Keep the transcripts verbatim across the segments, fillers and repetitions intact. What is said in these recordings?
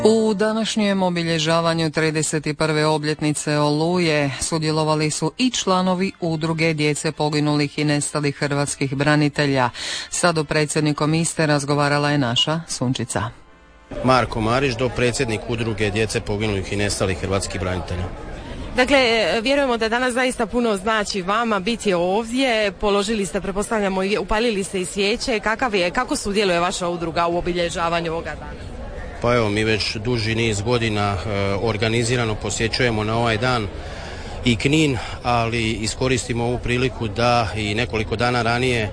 U današnjem obilježavanju trideset prve obljetnice Oluje sudjelovali su i članovi udruge djece poginulih i nestalih hrvatskih branitelja. Sa dopredsjednikom iste razgovarala je naša Sunčica. Marko Marić, dopredsjednik udruge djece poginulih i nestalih hrvatskih branitelja. Dakle, vjerujemo da danas zaista puno znači vama biti ovdje, položili ste, pretpostavljamo, upalili ste i svijeće. Kakav je, kako sudjeluje vaša udruga u obilježavanju ovoga dana? Pa evo, mi već duži niz godina e, organizirano posjećujemo na ovaj dan i Knin, ali iskoristimo ovu priliku da i nekoliko dana ranije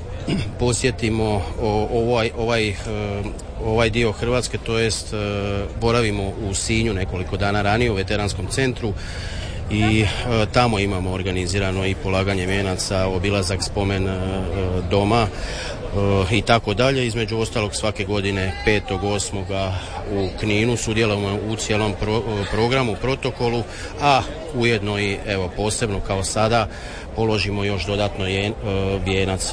posjetimo o, ovaj, ovaj, e, ovaj dio Hrvatske, to jest e, boravimo u Sinju nekoliko dana ranije u veteranskom centru i e, tamo imamo organizirano i polaganje vijenaca, obilazak spomen e, doma i tako dalje. Između ostalog svake godine petog osmoga u Kninu sudjelujemo u cijelom pro, programu, protokolu, a ujedno i evo posebno kao sada položimo još dodatno je, vijenac.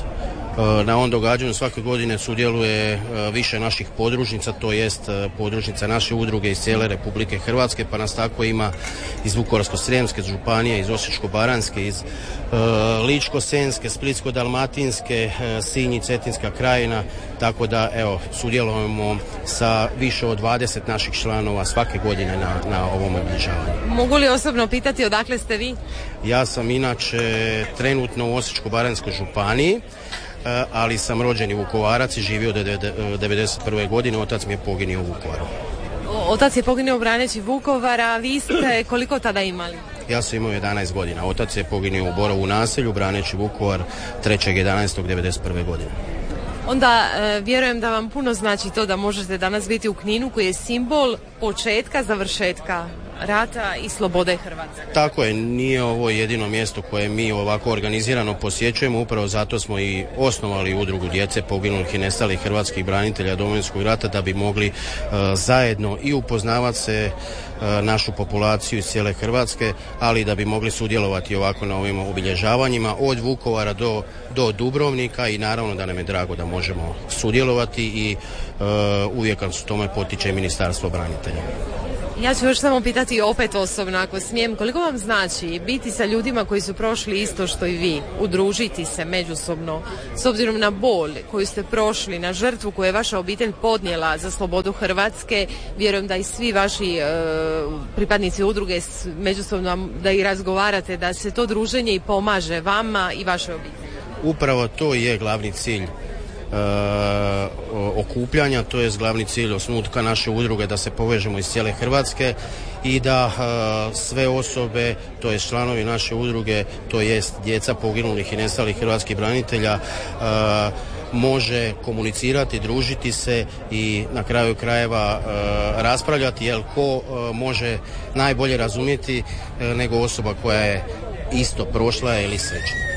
Na ovom događanju svake godine sudjeluje više naših podružnica, to jest podružnica naše udruge iz cijele Republike Hrvatske, pa nas tako ima iz Vukovarsko-srijemske županije, iz Osječko-baranjske, iz uh, Ličko-senjske, Splitsko-dalmatinske, uh, Sinj i Cetinska krajina, tako da evo sudjelujemo sa više od dvadeset naših članova svake godine na, na ovom obilježavanju. Mogu li osobno pitati odakle ste vi? Ja sam inače trenutno u Osječko-baranjskoj županiji, ali sam rođeni Vukovarac i živio do devedeset prve godine, otac mi je poginuo u Vukovaru. Otac je poginuo braneći Vukovara, vi ste koliko tada imali? Ja sam imao jedanaest godina, otac je poginuo u Borovu naselju braneći Vukovar trećeg jedanaestog devedeset prve godine. Onda e, vjerujem da vam puno znači to da možete danas biti u Kninu koji je simbol početka, završetka rata i slobode Hrvatske. Tako je, nije ovo jedino mjesto koje mi ovako organizirano posjećujemo, upravo zato smo i osnovali udrugu djece poginulih i nestalih hrvatskih branitelja Domovinskog rata, da bi mogli uh, zajedno i upoznavati se uh, našu populaciju iz cijele Hrvatske, ali da bi mogli sudjelovati ovako na ovim obilježavanjima od Vukovara do, do Dubrovnika, i naravno da nam je drago da možemo sudjelovati i uh, uvijek nas u tome potiče Ministarstvo branitelja. Ja ću još samo pitati opet osobno, ako smijem, koliko vam znači biti sa ljudima koji su prošli isto što i vi, udružiti se međusobno, s obzirom na bol koju ste prošli, na žrtvu koju je vaša obitelj podnijela za slobodu Hrvatske, vjerujem da i svi vaši e, pripadnici udruge međusobno da i razgovarate, da se to druženje i pomaže vama i vašoj obitelji. Upravo to je glavni cilj Uh, okupljanja, to je glavni cilj osnutka naše udruge, da se povežemo iz cijele Hrvatske i da uh, sve osobe, to je članovi naše udruge, to jest djeca poginulih i nestalih hrvatskih branitelja, uh, može komunicirati, družiti se i na kraju krajeva uh, raspravljati, jer ko uh, može najbolje razumjeti uh, nego osoba koja je isto prošla ili srećna.